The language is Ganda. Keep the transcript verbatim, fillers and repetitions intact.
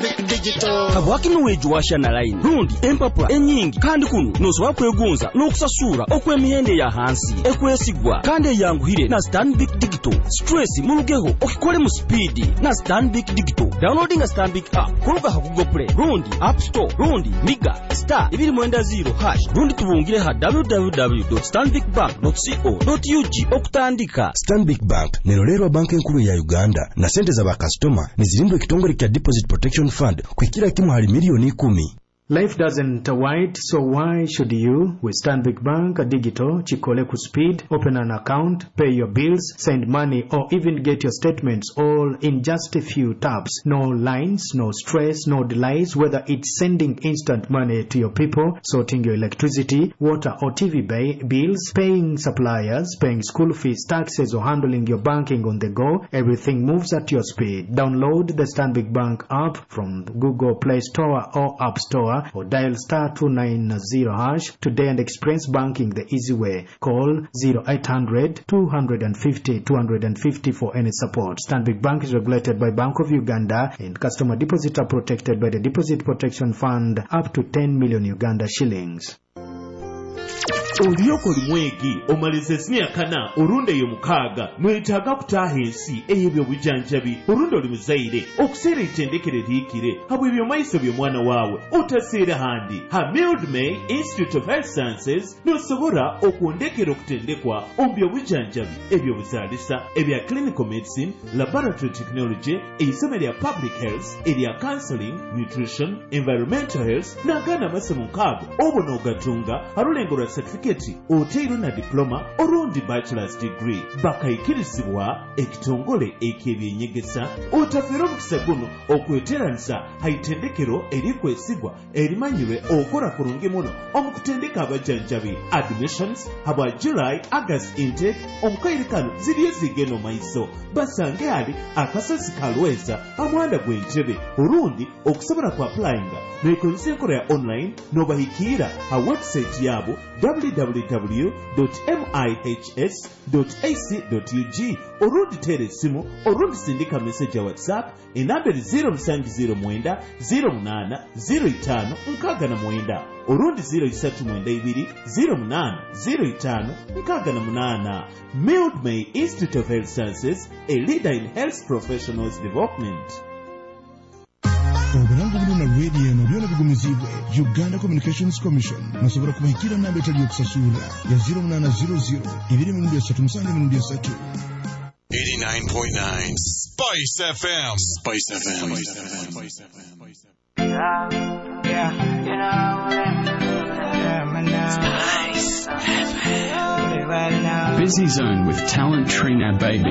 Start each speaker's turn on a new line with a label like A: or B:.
A: Stanbic Digital.
B: Habwakino wejuwasha na line. Rundi empapula enyingi kandi kuno nosoba kwegonza n'okusasura okw'emihende ya hansi ekwesigwa kandi yanguhire na Stanbic Digital. Stress mulugeho okikole mu speed na Stanbic Digital. Downloading a Stanbic app kuruga ha Google Play, Rundi App Store, Rundi Miga star ibiri mwenda zero hash. Rundi tubungire ha w w w dot stanbic bank dot co dot u g okutandika.
C: Stanbic Bank nerolero banki enkulu ya Uganda na sente za bakastoma nizilindwe kitongole kya Deposit Protection Fund kwikira kimu hali milioni kumi.
D: Life doesn't wait, so why should you? With Stanbic Bank Digital, chikole ku speed, open an account, pay your bills, send money, or even get your statements all in just a few taps. No lines, no stress, no delays, whether it's sending instant money to your people, sorting your electricity, water or T V bay, bills, paying suppliers, paying school fees, taxes, or handling your banking on the go. Everything moves at your speed. Download the Stanbic Bank app from Google Play Store or App Store, or dial star two nine zero hash today and experience banking the easy way. Call zero eight hundred two fifty two fifty for any support. Stanbic Bank is regulated by Bank of Uganda, and customer deposits are protected by the Deposit Protection Fund up to ten million Uganda shillings.
E: Oliyoko limwegi omalize siniya kana orunde yo mukaga mwetaga kutaha ensi eyebyo bujanjabi orunde oli muzaire okuseera itendekere liikire habwe ebyo maiso byo mwana waawe otaseera handi ha Mildmay Institute of Health Sciences nosobora okuondekera okutendekwa ombyo bujanjabi ebyo buzaalisa ebya clinical medicine, laboratory technology, eisomo lya public health, erya counseling, nutrition, environmental health n'agana amasomo nkaago obona ogatunga halulengo lwa certificate oteiro na diploma orundi bachelor's degree bakayikirizibwa ekitongole ekebyenyegesa otafera omukisa guno okweteranisa haitendekero erikwesigwa erimanyirwe okora kurungi muno omukutendeka abajanjabi. Admissions habwa July August intake omukairikano ziriyo zigeno maiso basange ali akasozi kalweza amwanda gwenjebe orundi okusobora ku applyinga nekonse enkora ya online nobahikira ha website yabo w w w dot mihs dot a c dot u g orundi tere simu orundi sindika message ya WhatsApp enamberi zero seven zero nine zero eight zero five nkaga na mwenda orundi zero three nine two zero eight zero five nkaga na munana. Mildmay Institute of Health Sciences, a leader in health professionals development.
F: Obulangu buno na radio na byona bigumizibwe Uganda Communications Commission nasobora kubahikira namba etali okusasula ya zero eight zero zero ibiri mirundi esatu musange mirundi esatu.
G: eighty-nine point nine Spice F M. Spice F M. Spice F M.
H: Yeah, yeah, you know yeah, man, Spice F M.
I: Busy Zone with Talent Trina Baby.